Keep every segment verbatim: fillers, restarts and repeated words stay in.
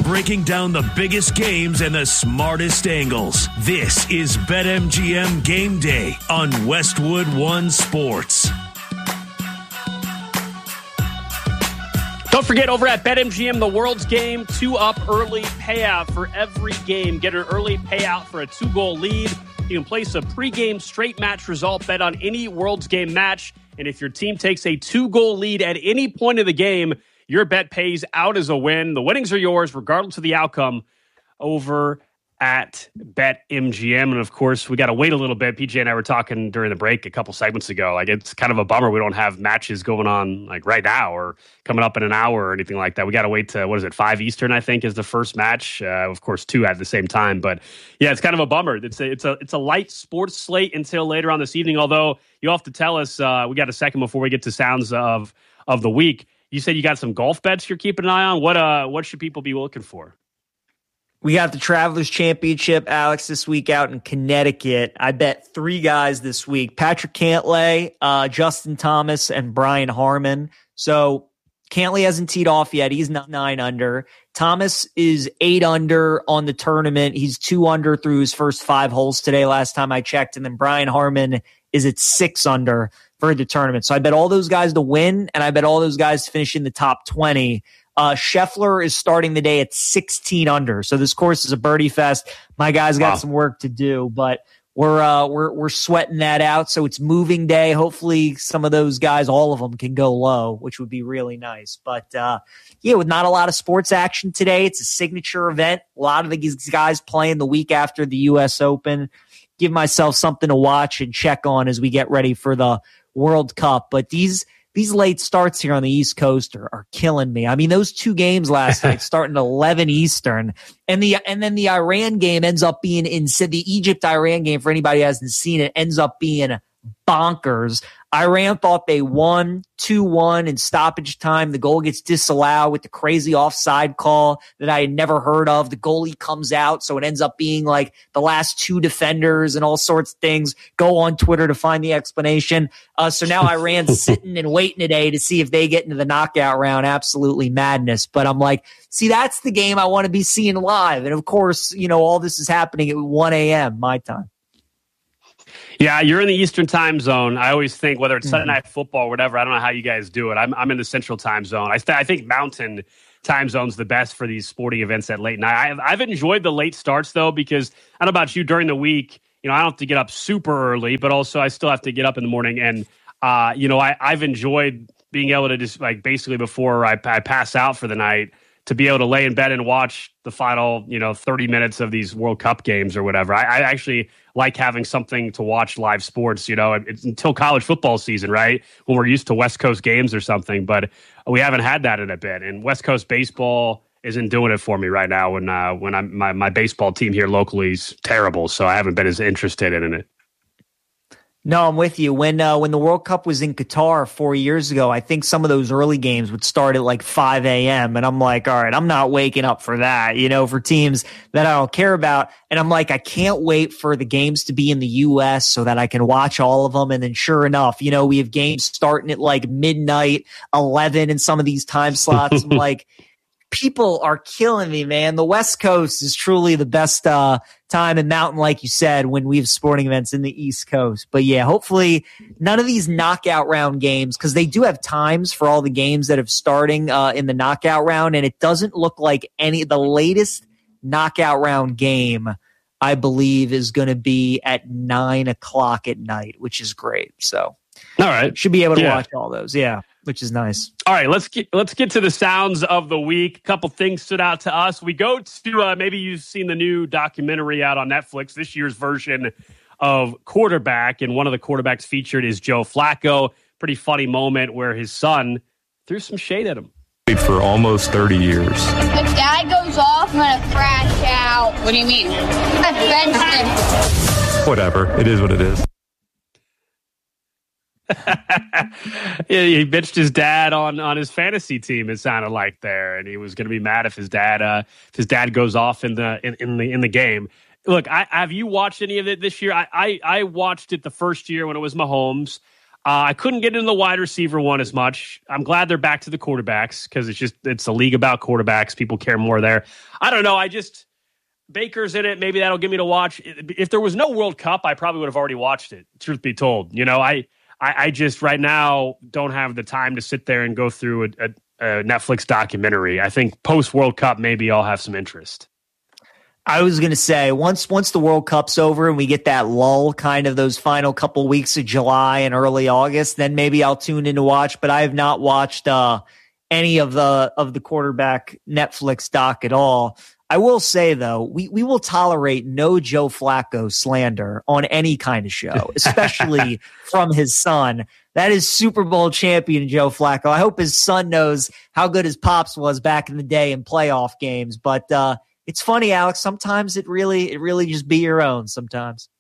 breaking down the biggest games and the smartest angles. This is BetMGM Game Day on Westwood One Sports. Don't forget, over at BetMGM, the world's game, two up early payout for every game. Get an early payout for a two-goal lead. You can place a pregame straight match result bet on any world's game match. And if your team takes a two-goal lead at any point of the game, your bet pays out as a win. The winnings are yours, regardless of the outcome, over at BetMGM. And of course, we got to wait a little bit. P J and I were talking during the break a couple segments ago. Like, it's kind of a bummer we don't have matches going on like right now or coming up in an hour or anything like that. We got to wait to, what is it, five Eastern, I think, is the first match. Uh, of course, two at the same time. But yeah, it's kind of a bummer. It's a, it's a, it's a light sports slate until later on this evening. Although you'll have to tell us, uh, we got a second before we get to sounds of, of the week. You said you got some golf bets you're keeping an eye on. What, uh, what should people be looking for? We got the Travelers Championship, Alex, this week out in Connecticut. I bet three guys this week: Patrick Cantlay, uh, Justin Thomas, and Brian Harman. So Cantlay hasn't teed off yet. He's not nine under. Thomas is eight under on the tournament. He's two under through his first five holes today, last time I checked. And then Brian Harman is at six under for the tournament. So I bet all those guys to win, and I bet all those guys to finish in the top twenty. Uh, Scheffler is starting the day at sixteen under. So this course is a birdie fest. My guys got wow. some work to do, but we're, uh, we're, we're sweating that out. So it's moving day. Hopefully some of those guys, all of them, can go low, which would be really nice. But, uh, yeah, with not a lot of sports action today, it's a signature event. A lot of these guys playing the week after the U S Open. Give myself something to watch and check on as we get ready for the World Cup. But these, These late starts here on the East Coast are, are killing me. I mean, those two games last night starting at eleven Eastern, and the and then the Iran game ends up being in the Egypt-Iran game, for anybody who hasn't seen it, ends up being bonkers. Iran thought they won two one in stoppage time. The goal gets disallowed with the crazy offside call that I had never heard of. The goalie comes out, so it ends up being like the last two defenders and all sorts of things. Go on Twitter to find the explanation. Uh, so now Iran's sitting and waiting today to see if they get into the knockout round. Absolutely madness. But I'm like, see, that's the game I want to be seeing live. And of course, you know, all this is happening at one a.m. my time. Yeah, you're in the Eastern time zone. I always think, whether it's mm-hmm. Sunday Night Football or whatever, I don't know how you guys do it. I'm I'm in the Central time zone. I, th- I think Mountain time zone's the best for these sporting events at late night. I've, I've enjoyed the late starts, though, because I don't know about you, during the week, you know, I don't have to get up super early, but also I still have to get up in the morning. And, uh, you know, I, I've enjoyed being able to just, like, basically before I, I pass out for the night, to be able to lay in bed and watch the final, you know, thirty minutes of these World Cup games or whatever. I, I actually like having something to watch live sports, you know, it's until college football season, right? When we're used to West Coast games or something, but we haven't had that in a bit. And West Coast baseball isn't doing it for me right now when, uh, when I'm, my, my baseball team here locally is terrible. So I haven't been as interested in it. No, I'm with you. When uh, when the World Cup was in Qatar four years ago, I think some of those early games would start at like five a.m. And I'm like, all right, I'm not waking up for that, you know, for teams that I don't care about. And I'm like, I can't wait for the games to be in the U S so that I can watch all of them. And then sure enough, you know, we have games starting at like midnight, eleven in some of these time slots. I'm like, people are killing me, man. The West Coast is truly the best uh, time in Mountain, like you said, when we have sporting events in the East Coast. But yeah, hopefully none of these knockout round games, because they do have times for all the games that have starting uh, in the knockout round, and it doesn't look like any the latest knockout round game, I believe, is going to be at nine o'clock at night, which is great. So, all right, should be able to yeah. watch all those. Yeah. Which is nice. All right, let's get let's get to the sounds of the week. A couple things stood out to us. We go to uh, maybe you've seen the new documentary out on Netflix, this year's version of Quarterback, and one of the quarterbacks featured is Joe Flacco. Pretty funny moment where his son threw some shade at him. For almost thirty years. If Dad goes off, I'm gonna crash out. What do you mean? I benched him. Whatever. It is what it is. Yeah, he bitched his dad on, on his fantasy team. It sounded like there, and he was going to be mad if his dad uh, if his dad goes off in the in, in the in the game. Look, I, have you watched any of it this year? I, I I watched it the first year when it was Mahomes. Uh, I couldn't get into the wide receiver one as much. I'm glad they're back to the quarterbacks because it's just it's a league about quarterbacks. People care more there. I don't know. I just Baker's in it. Maybe that'll get me to watch. If there was no World Cup, I probably would have already watched it. Truth be told, you know, I I, I just right now don't have the time to sit there and go through a, a, a Netflix documentary. I think post World Cup, maybe I'll have some interest. I was going to say, once once the World Cup's over and we get that lull, kind of those final couple weeks of July and early August, then maybe I'll tune in to watch. But I have not watched uh, any of the of the quarterback Netflix doc at all. I will say, though, we, we will tolerate no Joe Flacco slander on any kind of show, especially from his son. That is Super Bowl champion Joe Flacco. I hope his son knows how good his pops was back in the day in playoff games. But uh, it's funny, Alex. Sometimes it really, it really just be your own sometimes.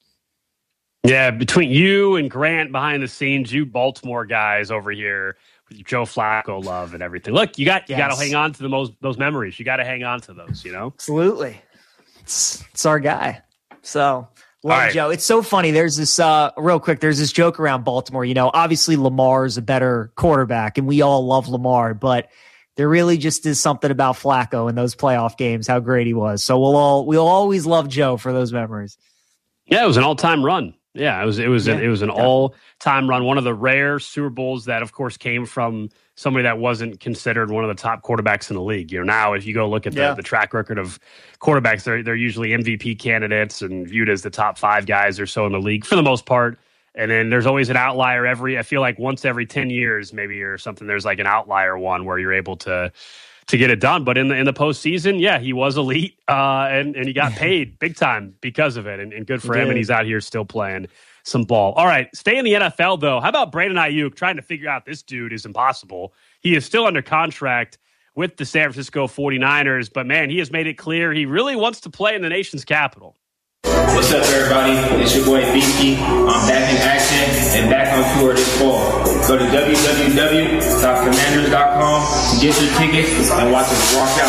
Yeah, between you and Grant behind the scenes, you Baltimore guys over here with Joe Flacco love and everything. Look, you got you Yes. got to hang on to the most those memories. You got to hang on to those. You know, Absolutely. It's, it's our guy. So love right. Joe. It's so funny. There's this, uh, real quick, there's this joke around Baltimore. You know, obviously Lamar's a better quarterback and we all love Lamar, but there really just is something about Flacco in those playoff games, how great he was. So we'll all, we'll always love Joe for those memories. yeah, it was an all time run. Yeah, it was it was Yeah, an, it was an definitely. all time run. One of the rare Super Bowls that, of course, came from somebody that wasn't considered one of the top quarterbacks in the league. You know, now if you go look at the, Yeah. the track record of quarterbacks, they're they're usually M V P candidates and viewed as the top five guys or so in the league for the most part. And then there's always an outlier every. I feel like once every ten years, maybe or something. There's like an outlier one where you're able to. to get it done. But in the in the postseason, yeah, he was elite uh, and, and he got paid big time because of it. And, and good for He him. did. And he's out here still playing some ball. All right, stay in the N F L, though. How about Brandon Ayuk? Trying to figure out this dude is impossible. He is still under contract with the San Francisco forty-niners. But, man, he has made it clear he really wants to play in the nation's capital. What's up, everybody? It's your boy Binky. I'm back in action and back on tour this fall. Go to w w w dot commanders dot com to get your tickets and watch us walk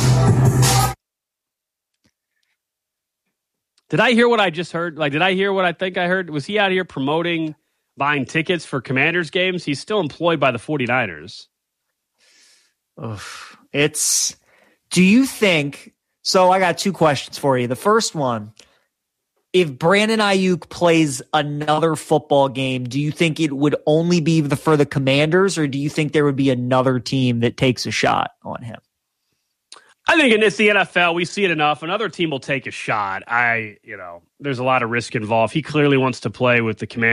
out. Did I hear what I just heard? Like, did I hear what I think I heard? Was he out here promoting buying tickets for Commanders games? He's still employed by the forty-niners. Oof. It's, do you think, so I got two questions for you. The first one, if Brandon Ayuk plays another football game, do you think it would only be the, for the Commanders, or do you think there would be another team that takes a shot on him? I think in this the N F L, we see it enough. Another team will take a shot. I, you know, there's a lot of risk involved. He clearly wants to play with the Commanders.